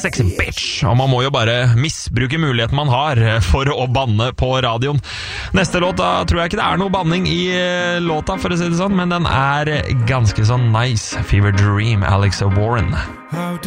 sexy bitch, og man må jo bare misbruke muligheten man har for å banne på radioen. Neste låt, da tror jeg ikke det er noe banning i låta, for å si det sånn, men den er ganske sånn nice. Fever Dream, Alex Warren.